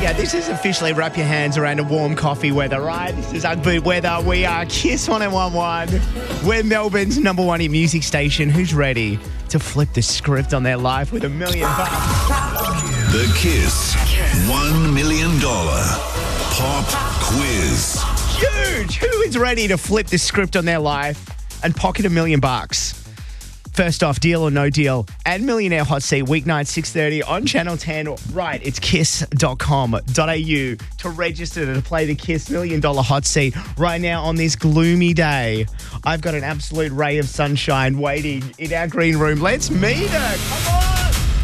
Yeah, this is officially wrap your hands around a warm coffee weather, right? This is Ugg Boot weather. We are Kiss 101.1. We're Melbourne's number one hit music station. Who's ready to flip the script on their life with $1 million? The Kiss $1 million Pop Quiz. Huge! Who is ready to flip the script on their life and pocket $1 million? First off, deal or no deal, at Millionaire Hot Seat, weeknight 6:30 on Channel 10. Right, it's kiss.com.au to register to play the Kiss $1 Million Hot Seat right now on this gloomy day. I've got an absolute ray of sunshine waiting in our green room. Let's meet her. Come on!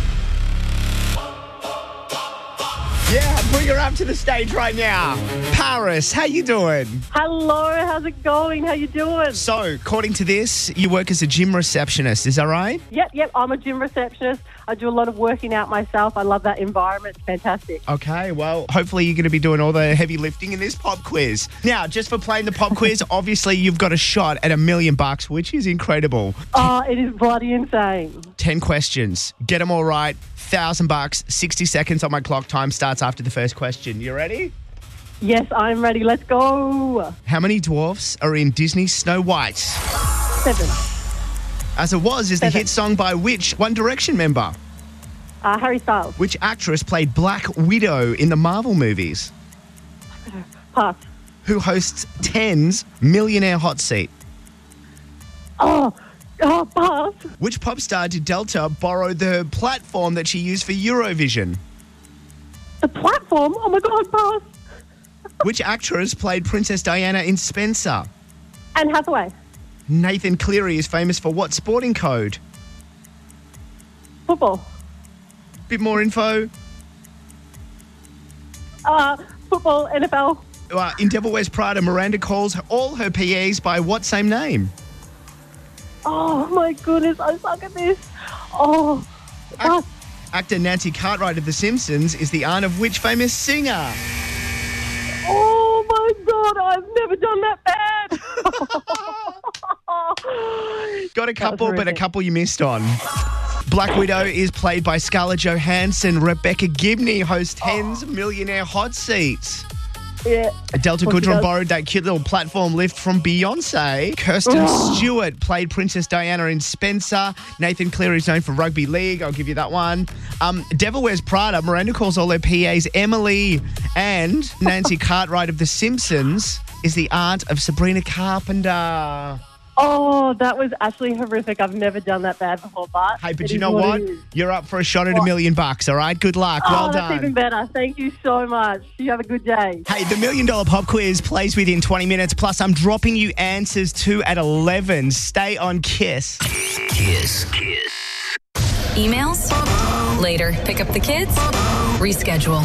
Yeah, bring her up to the stage right now. Paris, how you doing? Hello, how's it going? How you doing? So, according to this, you work as a gym receptionist, is that right? Yep, I'm a gym receptionist. I do a lot of working out myself. I love that environment. It's fantastic. Okay, well, hopefully you're going to be doing all the heavy lifting in this pop quiz. Now, just for playing the pop quiz, obviously you've got a shot at $1 million, which is incredible. Oh, it is bloody insane. 10 questions. Get them all right. $1,000. 60 seconds on my clock. Time starts after the first question. You ready? Yes, I'm ready. Let's go. How many dwarfs are in Disney's Snow White? 7. As It Was is the 7. hit song by which One Direction member? Harry Styles. Which actress played Black Widow in the Marvel movies? Pass. Who hosts Ten's Millionaire Hot Seat? Oh, pass. Which pop star did Delta borrow the platform that she used for Eurovision? The platform? Oh my God, pass. Which actress played Princess Diana in Spencer? Anne Hathaway. Nathan Cleary is famous for what sporting code? Football. Bit more info. Football, NFL. In Devil Wears Prada, Miranda calls all her PAs by what same name? Oh my goodness, I suck at this. Oh, pass. Actor Nancy Cartwright of The Simpsons is the aunt of which famous singer? Oh my God, I've never done that bad. Got a couple, but a couple you missed on. Black Widow is played by Scarlett Johansson. Rebecca Gibney hosts Ten's Millionaire Hot Seat. Yeah. Delta Well, she Goodrum does. borrowed that cute little platform lift from Beyonce. Kirsten Stewart played Princess Diana in Spencer. Nathan Cleary is known for rugby league. I'll give you that one. Devil Wears Prada. Miranda calls all her PAs Emily. And Nancy Cartwright of The Simpsons is the aunt of Sabrina Carpenter. Oh, that was actually horrific. I've never done that bad before, but Hey, but it you is know what? it is. You're up for a shot at $1 million, all right? Good luck. Oh, Well that's done. even better. Thank you so much. You have a good day. Hey, the $1 Million Pop Quiz plays within 20 minutes. Plus, I'm dropping you answers 2 at 11. Stay on Kiss. Kiss. Emails? Later. Pick up the kids? Reschedule.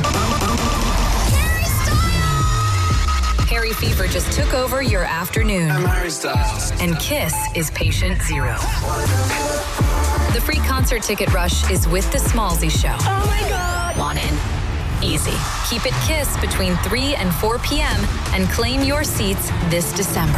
Harry Fever just took over your afternoon. And Kiss is patient 0. The free concert ticket rush is with the Smallsy Show. Oh my God! Want in? Easy. Keep it Kiss between 3 and 4 p.m. and claim your seats this December.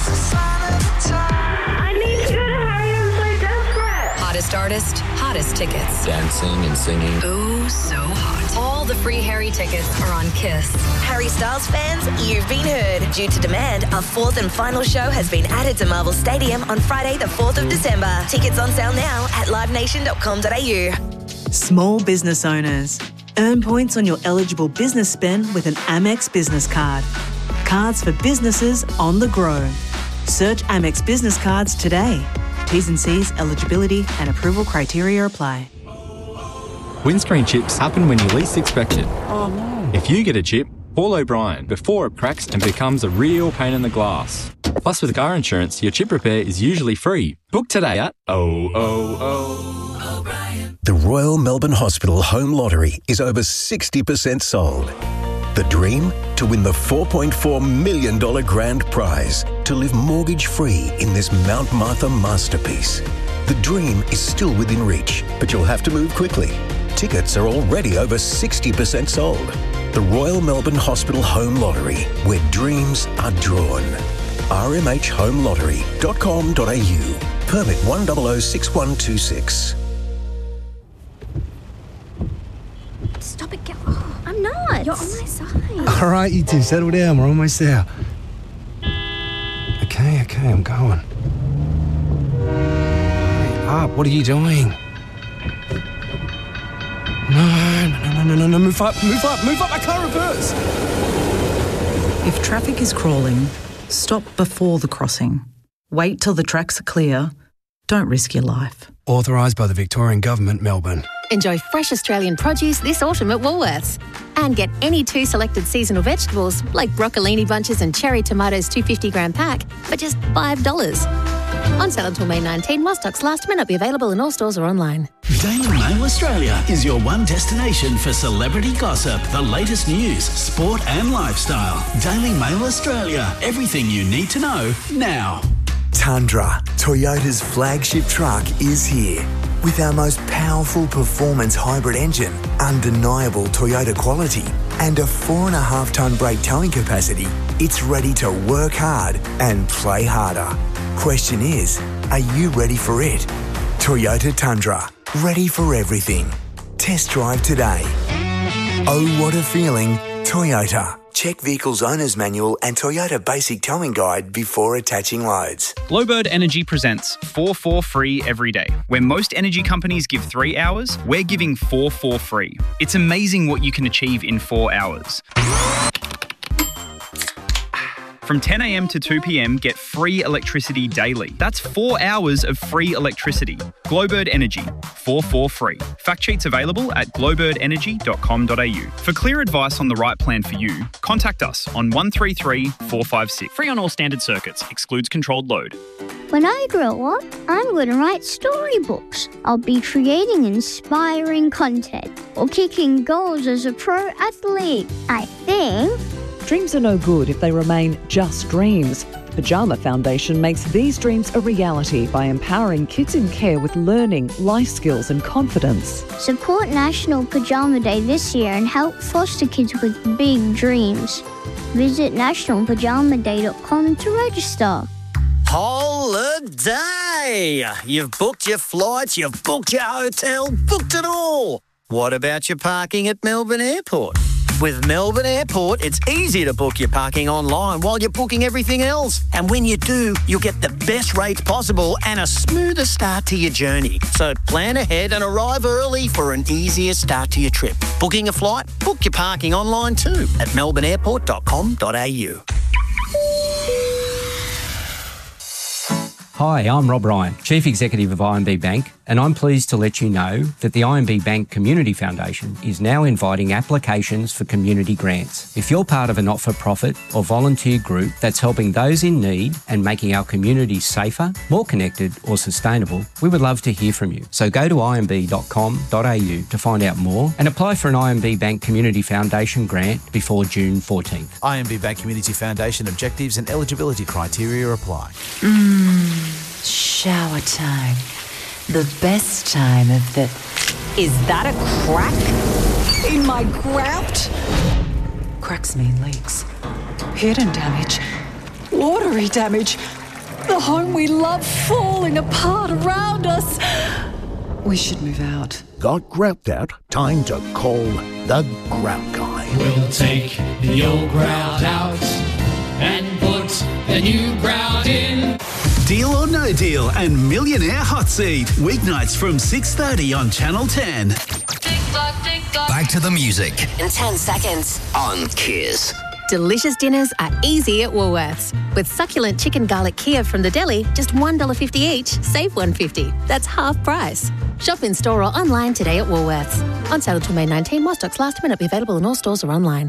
I need to go to Harry. I'm so desperate. Hottest artist, hottest tickets. Dancing and singing. Oh, so hot. All the free Harry tickets are on Kiss. Harry Styles fans, you've been heard. Due to demand, a 4th and final show has been added to Marvel Stadium on Friday the 4th of December. Tickets on sale now at livenation.com.au. Small business owners. Earn points on your eligible business spend with an Amex business card. Cards for businesses on the go. Search Amex business cards today. T's and C's, eligibility and approval criteria apply. Windscreen chips happen when you least expect it. Oh no. If you get a chip, call O'Brien before it cracks and becomes a real pain in the glass. Plus, with car insurance, your chip repair is usually free. Book today at O'Brien. The Royal Melbourne Hospital Home Lottery is over 60% sold. The dream? To win the $4.4 million grand prize. To live mortgage-free in this Mount Martha masterpiece. The dream is still within reach, but you'll have to move quickly. Tickets are already over 60% sold. The Royal Melbourne Hospital Home Lottery, where dreams are drawn. rmhhomelottery.com.au. Permit 1006126. Stop it, girl. Oh, I'm not. You're on my side. All right, you two, settle down. We're almost there. Okay, I'm going. Hurry up, what are you doing? No, move up, I can't reverse. If traffic is crawling, stop before the crossing. Wait till the tracks are clear. Don't risk your life. Authorised by the Victorian Government, Melbourne. Enjoy fresh Australian produce this autumn at Woolworths. And get any 2 selected seasonal vegetables like broccolini bunches and cherry tomatoes 250-gram pack for just $5. On sale until May 19, while stocks last, may not be available in all stores or online. Daily Mail Australia is your one destination for celebrity gossip, the latest news, sport and lifestyle. Daily Mail Australia. Everything you need to know now. Tundra, Toyota's flagship truck, is here. With our most powerful performance hybrid engine, undeniable Toyota quality, and a 4.5-tonne brake towing capacity, it's ready to work hard and play harder. Question is, are you ready for it? Toyota Tundra, ready for everything. Test drive today. Oh, what a feeling, Toyota. Check Vehicle's Owner's Manual and Toyota Basic Towing Guide before attaching loads. Glowbird Energy presents 4 for free every day. Where most energy companies give 3 hours, we're giving 4 for free. It's amazing what you can achieve in 4 hours. From 10 a.m. to 2 p.m, get free electricity daily. That's 4 hours of free electricity. Glowbird Energy, 4 for free. Fact sheets available at glowbirdenergy.com.au. For clear advice on the right plan for you, contact us on 133 456. Free on all standard circuits, excludes controlled load. When I grow up, I'm going to write storybooks. I'll be creating inspiring content or kicking goals as a pro athlete. I think. Dreams are no good if they remain just dreams. Pajama Foundation makes these dreams a reality by empowering kids in care with learning, life skills and confidence. Support National Pajama Day this year and help foster kids with big dreams. Visit nationalpajamaday.com to register. Holiday! You've booked your flights, you've booked your hotel, booked it all. What about your parking at Melbourne Airport? With Melbourne Airport, it's easy to book your parking online while you're booking everything else. And when you do, you'll get the best rates possible and a smoother start to your journey. So plan ahead and arrive early for an easier start to your trip. Booking a flight? Book your parking online too at melbourneairport.com.au. Hi, I'm Rob Ryan, Chief Executive of IMB Bank, and I'm pleased to let you know that the IMB Bank Community Foundation is now inviting applications for community grants. If you're part of a not-for-profit or volunteer group that's helping those in need and making our communities safer, more connected or sustainable, we would love to hear from you. So go to imb.com.au to find out more and apply for an IMB Bank Community Foundation grant before June 14th. IMB Bank Community Foundation objectives and eligibility criteria apply. Shower time. The best time of the... Is that a crack in my grout? Cracks mean leaks. Hidden damage. Watery damage. The home we love falling apart around us. We should move out. Got grout out? Time to call the Grout Guy. We'll take the old grout out and put the new grout in. Deal or No Deal and Millionaire Hot Seat. Weeknights from 6:30 on Channel 10. Back to the music. In 10 seconds. On Kiss. Delicious dinners are easy at Woolworths. With succulent chicken garlic Kiev from the deli, just $1.50 each, save $1.50. That's half price. Shop in store or online today at Woolworths. On sale until May 19, while stocks last, may not be available in all stores or online.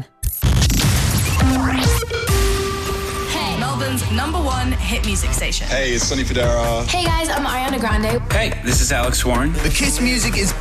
Melbourne's #1 hit music station. Hey, it's Sonny Fodera. Hey guys, I'm Ariana Grande. Hey, this is Alex Warren. The Kiss music is